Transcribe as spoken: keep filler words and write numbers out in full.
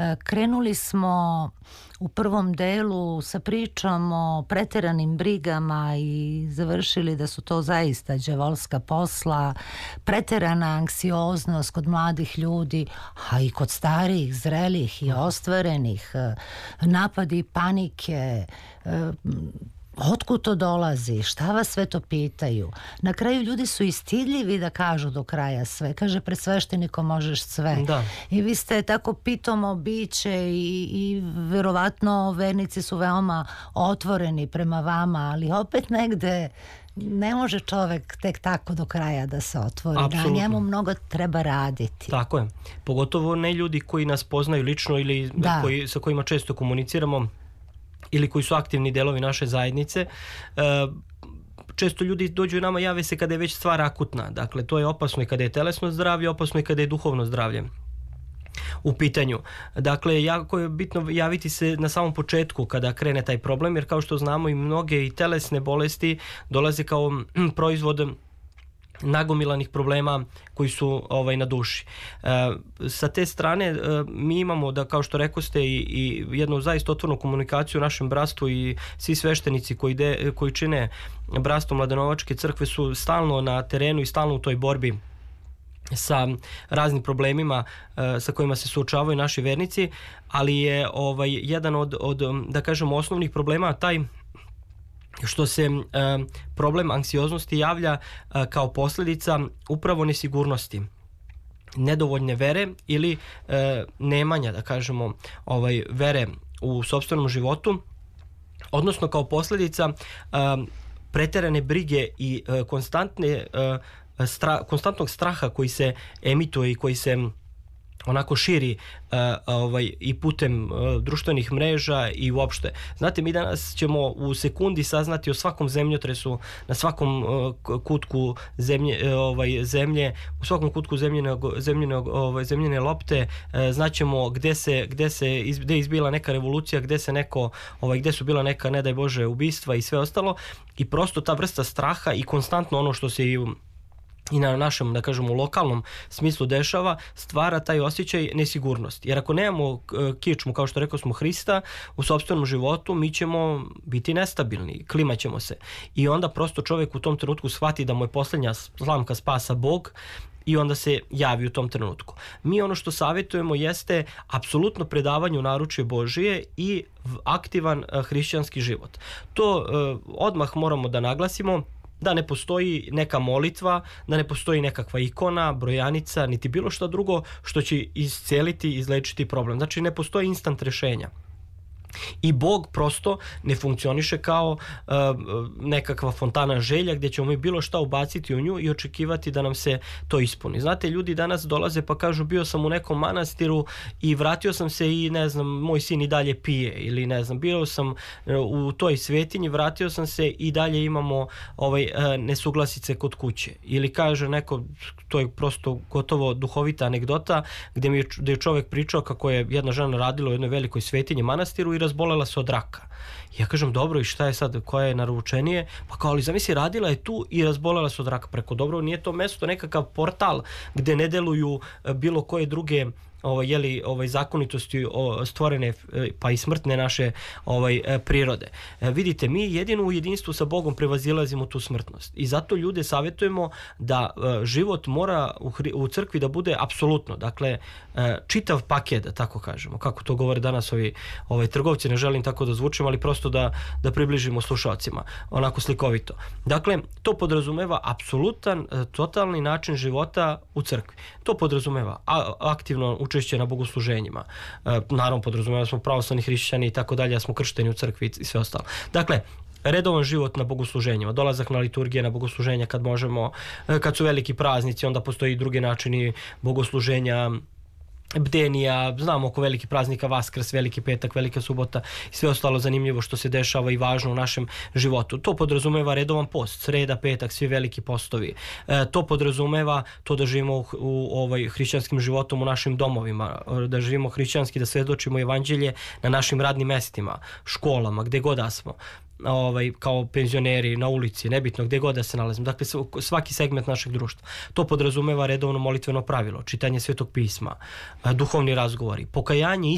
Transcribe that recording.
Krenuli smo u prvom delu sa pričom o preteranim brigama i završili da su to zaista đavolska posla, preterana anksioznost kod mladih ljudi, a i kod starijih, zrelih i ostvarenih, napadi panike. Otkud to dolazi? Šta vas sve to pitaju? Na kraju ljudi su i stidljivi da kažu do kraja sve. Kaže, pred sveštenikom možeš sve. Da. I vi ste tako pitomo biće i, i verovatno vernici su veoma otvoreni prema vama, ali opet negde ne može čovek tek tako do kraja da se otvori. Na njemu mnogo treba raditi. Tako je. Pogotovo ne ljudi koji nas poznaju lično ili koji, sa kojima često komuniciramo, ili koji su aktivni delovi naše zajednice. Često ljudi dođu i nama jave se kada je već stvar akutna. Dakle, to je opasno i kada je telesno zdravlje, opasno i kada je duhovno zdravlje u pitanju. Dakle, jako je bitno javiti se na samom početku kada krene taj problem, jer kao što znamo i mnoge i telesne bolesti dolaze kao proizvod nagomilanih problema koji su ovaj, na duši. E, sa te strane e, mi imamo, da kao što rekoste, i, i jednu zaista otvornu komunikaciju u našem bratstvu i svi sveštenici koji, de, koji čine bratstvo Mladenovačke crkve su stalno na terenu i stalno u toj borbi sa raznim problemima e, sa kojima se suočavaju naši vernici, ali je ovaj, jedan od, od, da kažemo, osnovnih problema taj što se e, problem anksioznosti javlja e, kao posljedica upravo nesigurnosti, nedovoljne vere ili e, nemanja, da kažemo, ovaj, vere u sopstvenom životu, odnosno kao posljedica e, preterane brige i e, konstantne e, stra, konstantnog straha koji se emituje i koji se onako širi uh, ovaj, i putem uh, društvenih mreža i uopšte. Znate, mi danas ćemo u sekundi saznati o svakom zemljotresu, na svakom uh, kutku zemlje, uh, ovaj, zemlje, u svakom kutku zemljene, zemljene, ovaj, zemljene lopte, uh, znaćemo gde se, gde se iz, gde je izbila neka revolucija, gde se neko, ovaj, gde su bila neka, ne daj Bože, ubistva i sve ostalo, i prosto ta vrsta straha i konstantno ono što se i i na našem, da kažemo, lokalnom smislu dešava, stvara taj osjećaj nesigurnosti. Jer ako nemamo kičmu, kao što rekao smo, Hrista u sopstvenom životu, mi ćemo biti nestabilni, klimaćemo se. I onda prosto čovjek u tom trenutku shvati da mu je posljednja slamka spasa Bog i onda se javi u tom trenutku. Mi ono što savjetujemo jeste apsolutno predavanje u naručje Božije i aktivan hrišćanski život. To eh, odmah moramo da naglasimo, da ne postoji neka molitva, da ne postoji nekakva ikona, brojanica, niti bilo što drugo što će isceliti, izlečiti problem. Znači, ne postoji instant rešenja. I Bog prosto ne funkcioniše kao uh, nekakva fontana želja gdje ćemo mi bilo šta ubaciti u nju i očekivati da nam se to ispuni. Znate, ljudi danas dolaze pa kažu, bio sam u nekom manastiru i vratio sam se i ne znam, moj sin i dalje pije, ili ne znam, bio sam u toj svetinji, vratio sam se i dalje imamo ovaj, nesuglasice kod kuće. Ili kaže neko, to je prosto gotovo duhovita anegdota, gdje mi je, gdje je čovjek pričao kako je jedna žena radila u jednoj velikoj svetinji manastiru i razbolela se od raka. Ja kažem, dobro, i šta je sad, koja je naručenije? Pa kao, ali zamisli, radila je tu i razbolela se od raka. Preko, dobro, nije to mesto, nekakav portal gdje ne deluju bilo koje druge ovaj, jeli, ovaj, zakonitosti stvorene pa i smrtne naše ovaj, prirode. E, vidite, mi jedino u jedinstvu sa Bogom prevazilazimo tu smrtnost. I zato ljude savjetujemo da e, život mora u, u crkvi da bude apsolutno, dakle, e, čitav paket, da tako kažemo, kako to govore danas ovi ovaj, trgovci, ne želim tako da zvučim, ali prosto da, da približimo slušalcima, onako slikovito. Dakle, to podrazumeva apsolutan, totalni način života u crkvi. To podrazumeva a, aktivno učešće na bogosluženjima. E, naravno, podrazumeva smo pravoslavni hrišćani i tako dalje, smo kršteni u crkvi i sve ostalo. Dakle, redovan život na bogosluženjima, dolazak na liturgije, na bogosluženja kad možemo, kad su veliki praznici, onda postoji i drugi načini bogosluženja, bdenija, znamo oko velikih praznika, Vaskrs, Veliki petak, Velika subota i sve ostalo zanimljivo što se dešava i važno u našem životu. To podrazumeva redovan post, sreda, petak, svi veliki postovi. E, to podrazumeva to da živimo u, u ovaj hrišćanskim životom u našim domovima, da živimo hrišćanski, da svedočimo evanđelje na našim radnim mestima, školama, gde god da smo. Ovaj, kao penzioneri na ulici, nebitno gdje god da se nalazimo, dakle svaki segment našeg društva. To podrazumeva redovno molitveno pravilo, čitanje Svetog pisma, duhovni razgovori, pokajanje,